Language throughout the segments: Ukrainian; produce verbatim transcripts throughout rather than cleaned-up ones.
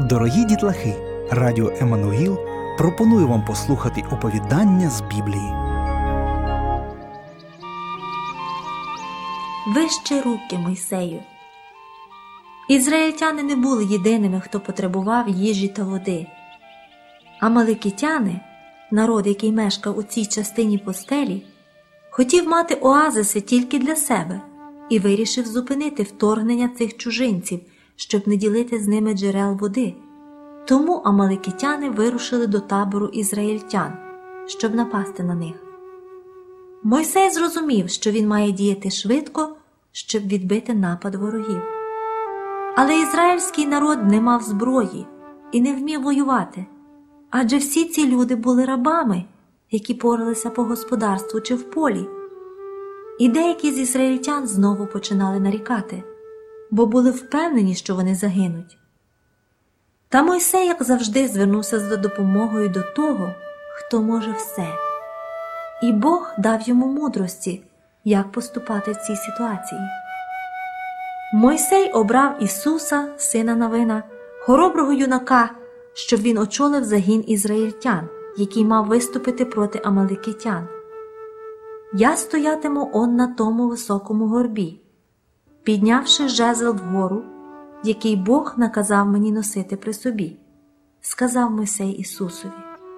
Дорогі дітлахи, радіо Еммануїл пропонує вам послухати оповідання з Біблії. Вище руки, Мойсею. Ізраїльтяни не були єдиними, хто потребував їжі та води. Амалекітяни, народ, який мешкав у цій частині пустелі, хотів мати оазиси тільки для себе і вирішив зупинити вторгнення цих чужинців, щоб не ділити з ними джерел води. Тому амалекітяни вирушили до табору ізраїльтян, щоб напасти на них. Мойсей зрозумів, що він має діяти швидко, щоб відбити напад ворогів. Але ізраїльський народ не мав зброї і не вмів воювати, адже всі ці люди були рабами, які поралися по господарству чи в полі. І деякі з ізраїльтян знову починали нарікати, бо були впевнені, що вони загинуть. Та Мойсей, як завжди, звернувся за допомогою до того, хто може все. І Бог дав йому мудрості, як поступати в цій ситуації. Мойсей обрав Ісуса, сина Навина, хороброго юнака, щоб він очолив загін ізраїльтян, який мав виступити проти амалекітян. «Я стоятиму он на тому високому горбі, піднявши жезл вгору, який Бог наказав мені носити при собі», – сказав Мойсей Ісусові.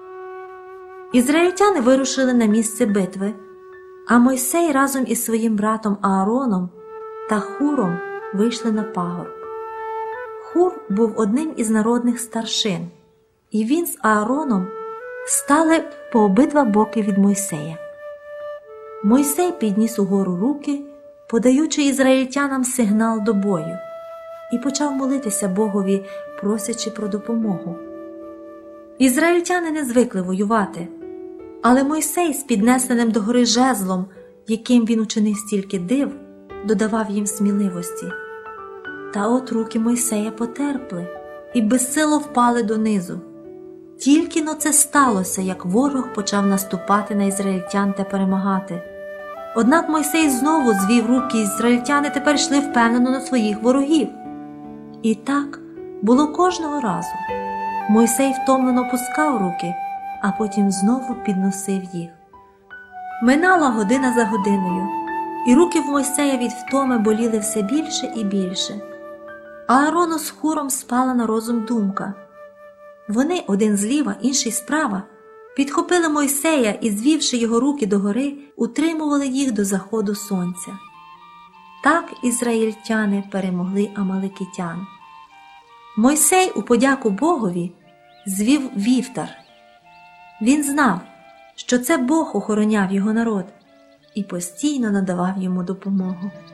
Ізраїльтяни вирушили на місце битви, а Мойсей разом із своїм братом Аароном та Хуром вийшли на пагорб. Хур був одним із народних старшин, і він з Аароном стали по обидва боки від Мойсея. Мойсей підніс угору руки, подаючи ізраїльтянам сигнал до бою, і почав молитися Богові, просячи про допомогу. Ізраїльтяни не звикли воювати, але Мойсей з піднесеним догори жезлом, яким він учинив стільки див, додавав їм сміливості. Та от руки Мойсея потерпли і безсило впали донизу. Тільки-но це сталося, як ворог почав наступати на ізраїльтян та перемагати. Однак Мойсей знову звів руки, і ізраїльтяни тепер йшли впевнено на своїх ворогів. І так було кожного разу. Мойсей втомлено опускав руки, а потім знову підносив їх. Минала година за годиною, і руки в Мойсея від втоми боліли все більше і більше. А Аарону з Хуром спала на розум думка. Вони, один зліва, інший справа, підхопили Мойсея і, звівши його руки догори, утримували їх до заходу сонця. Так ізраїльтяни перемогли амалекітян. Мойсей у подяку Богові звів вівтар. Він знав, що це Бог охороняв його народ і постійно надавав йому допомогу.